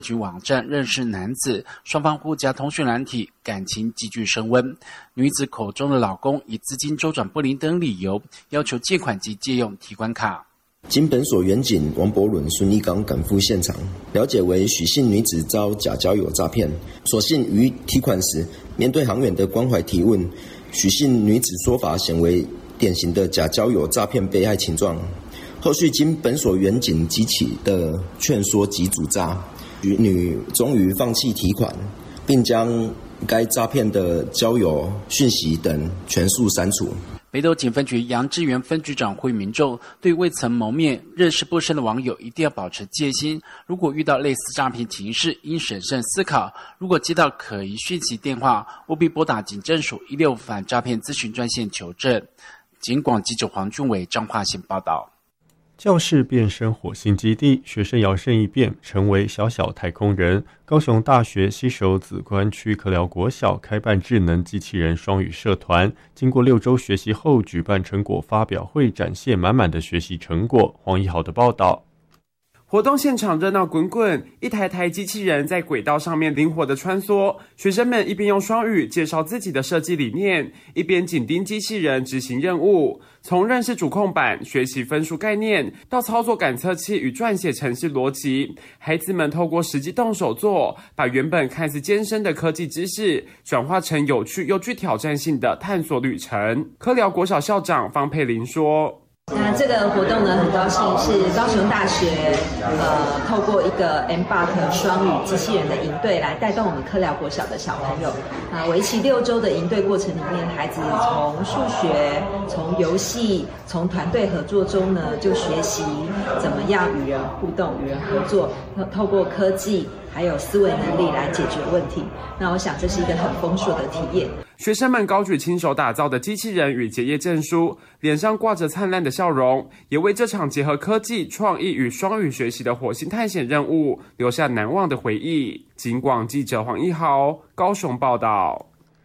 局网站认识男子，双方互加通讯软体，感情急剧升温。女子口中的老公以资金周转不灵等理由，要求借款及借用提款卡。 经本所员警王伯伦、孙一刚赶赴现场，了解为许姓女子遭假交友诈骗。所幸于提款时，面对行员的关怀提问，许姓女子说法显为典型的假交友诈骗被害情状。后续经本所员警及其的劝说及阻诈，女终于放弃提款，并将该诈骗的交友讯息等全数删除。 北斗警分局杨志源分局长呼吁民众，对未曾谋面、认识不深的网友一定要保持戒心。如果遇到类似诈骗情势，应审慎思考。如果接到可疑讯息电话，务必拨打警政署165反诈骗咨询专线求证。警广记者黄俊伟彰化县报道。 教室变身火星基地，学生摇身一变成为小小太空人。高雄大学西首梓官区科寮国小开办智能机器人双语社团，经过6周学习后，举办成果发表会，展现满满的学习成果。黄一豪的报道。 活动现场热闹滚滚，一台台机器人在轨道上面灵活的穿梭，学生们一边用双语介绍自己的设计理念，一边紧盯机器人执行任务。从认识主控板、学习分数概念，到操作感测器与撰写程式逻辑，孩子们透过实际动手做，把原本看似艰深的科技知识，转化成有趣又具挑战性的探索旅程。科寮国小校长方佩玲说。 那这个活动呢，很高兴是高雄大学透过一个 Embark 双语机器人的营队来带动我们科寮国小的小朋友。为期6周的营队过程里面，孩子从数学、从游戏、从团队合作中呢，就学习怎么样与人互动、与人合作，透过科技还有思维能力来解决问题。那我想这是一个很丰硕的体验。 学生们高举亲手打造的机器人与结业证书，脸上挂着灿烂的笑容，也为这场结合科技、创意与双语学习的火星探险任务留下难忘的回忆。警广记者黄一豪高雄报道。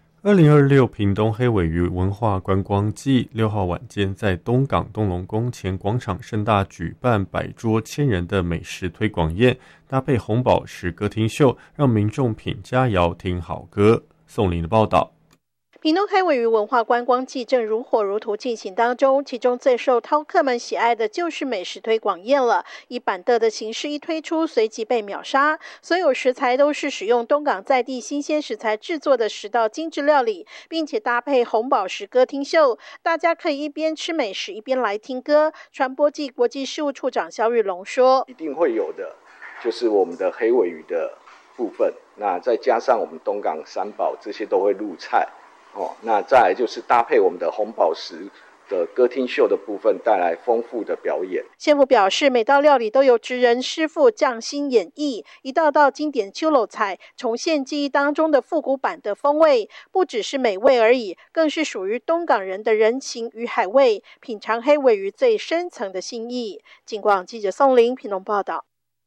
2026屏东黑鮪鱼文化观光季6号晚间在东港东龙宫前广场盛大举办100桌1000人的美食推广宴，搭配红宝石歌厅秀，让民众品佳肴听好歌。宋林的报道。 屏东黑鮪鱼文化观光季正如火如荼进行当中，其中最受饕客们喜爱的就是美食推广宴了。以板凳的形式一推出，随即被秒杀。所有食材都是使用东港在地新鲜食材制作的10道精致料理，并且搭配红宝石歌厅秀，大家可以一边吃美食一边来听歌。传播暨国际事务处长肖玉龙说：“ 一定会有的，就是我们的黑鮪鱼的部分，那再加上我们东港三宝，这些都会入菜。”那再来就是搭配我们的红宝石的歌厅秀的部分，带来丰富的表演。 县府表示，每道料理都由职人师傅匠心演绎，一道道经典秋楼菜，重现记忆当中的复古版的风味，不只是美味而已，更是属于东港人的人情与海味，品尝黑鮪鱼最深层的心意。警广记者宋玲屏东报道。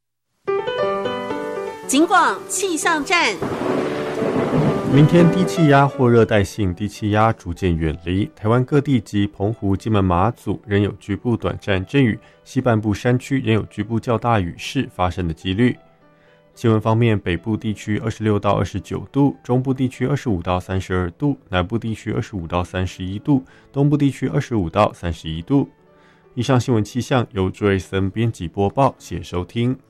警广气象站。 明天低气压或热带性低气压逐渐远离台湾各地及澎湖、金门、马祖，仍有局部短暂阵雨，西半部山区仍有局部较大雨势发生的几率。气温方面，北部地区26到29度，中部地区25到32度，南部地区25到31度，东部地区25到31度。以上新闻气象由朱瑞森编辑播报，谢谢收听。